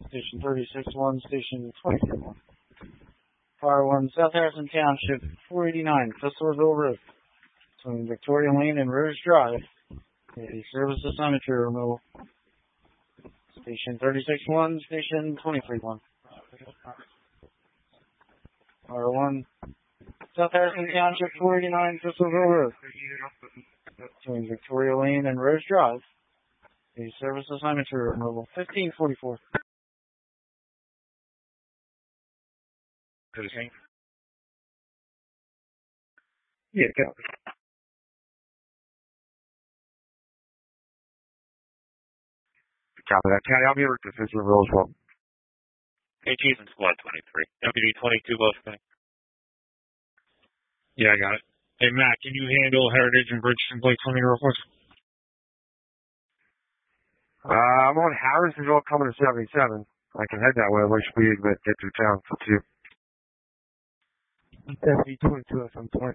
Station 36-1, Station 23-1. Fire 1, South Harrison Township, 489, Fislersville Road, between Victoria Lane and Rose Drive. A service assignment to removal. Station 36-1, Station 23-1. Fire 1, South Harrison Township, 489, Fislersville Road, between Victoria Lane and Rose Drive. A service assignment to removal. 1544. Yeah, go. Copy that. County, I'll be over to Fislersville as well. Hey, Chief and Squad 23. Deputy 22, both things. Yeah, I got it. Hey, Matt, can you handle Heritage and Bridgeton Blake for me real quick? I'm on Harrisonville coming to 77. I can head that way. I wish we would get through town for 2. Deputy 22 FM 20.